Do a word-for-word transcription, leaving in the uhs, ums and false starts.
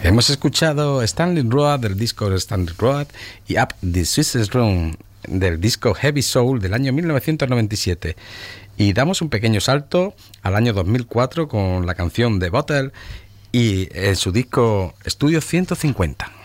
Hemos escuchado Stanley Road del disco Stanley Road y Up the Swiss Room del disco Heavy Soul del año mil novecientos noventa y siete. Y damos un pequeño salto al año dos mil cuatro con la canción The Bottle y en su disco Estudio ciento cincuenta.